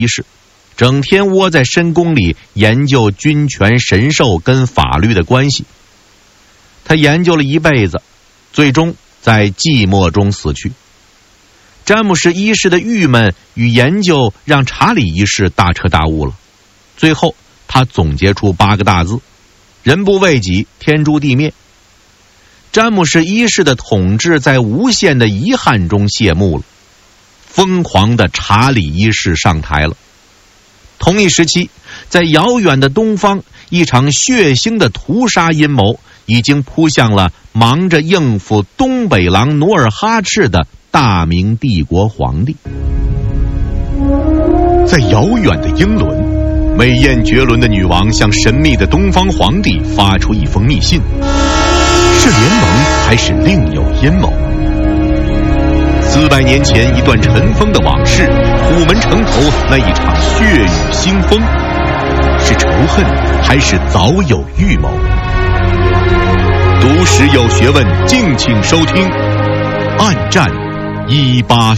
一世，整天窝在深宫里研究君权神授跟法律的关系。他研究了一辈子，最终在寂寞中死去。詹姆士一世的郁闷与研究让查理一世大彻大悟了。最后他总结出8个大字：人不为己，天诛地灭。詹姆士一世的统治在无限的遗憾中谢幕了。疯狂的查理一世上台了。同一时期，在遥远的东方，一场血腥的屠杀阴谋已经扑向了忙着应付东北狼努尔哈赤的大明帝国皇帝。在遥远的英伦，美艳绝伦的女王向神秘的东方皇帝发出一封密信，是联盟还是另有阴谋？400年前一段尘封的往事，虎门城头那一场血雨腥风，是仇恨还是早有预谋？读史有学问，敬请收听《暗战1840》。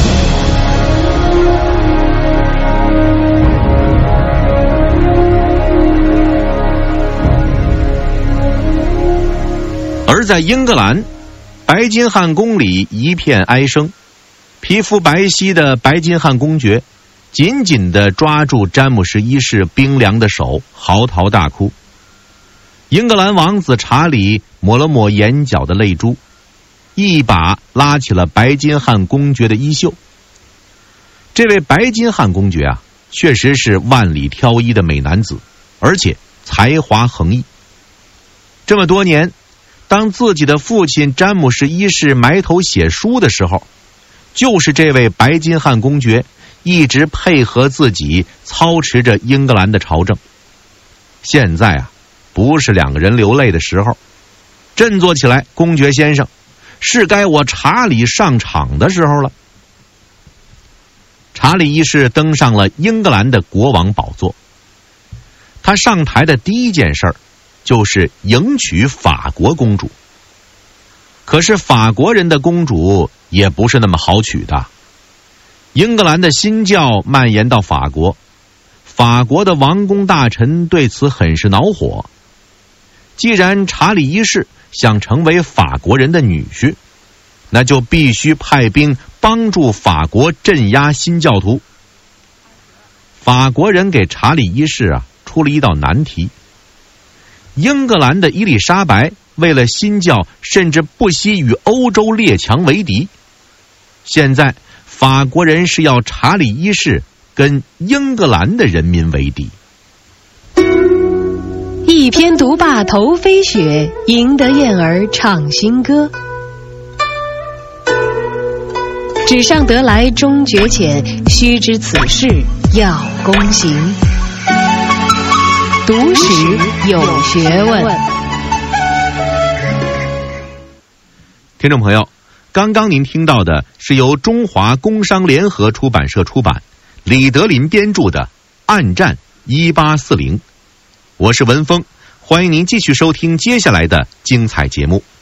而在英格兰，白金汉宫里一片哀声，皮肤白皙的白金汉公爵紧紧地抓住詹姆士一世冰凉的手，嚎啕大哭。英格兰王子查理抹了抹眼角的泪珠，一把拉起了白金汉公爵的衣袖。这位白金汉公爵啊，确实是万里挑一的美男子，而且才华横溢。这么多年，当自己的父亲詹姆士一世埋头写书的时候，就是这位白金汉公爵一直配合自己操持着英格兰的朝政。现在啊，不是2个人流泪的时候，振作起来，公爵先生，是该我查理上场的时候了。查理一世登上了英格兰的国王宝座，他上台的第一件事儿就是迎娶法国公主。可是法国人的公主也不是那么好娶的。英格兰的新教蔓延到法国，法国的王公大臣对此很是恼火。既然查理一世想成为法国人的女婿，那就必须派兵帮助法国镇压新教徒。法国人给查理一世出了一道难题。英格兰的伊丽莎白为了新教，甚至不惜与欧洲列强为敌。现在法国人是要查理一世跟英格兰的人民为敌。 一篇读罢头飞雪，赢得燕儿唱新歌。纸上得来终觉浅，须知此事要躬行。读史有学问。 听众朋友，刚刚您听到的是由中华工商联合出版社出版，李德林编著的《暗战1840》。我是文峰，欢迎您继续收听接下来的精彩节目。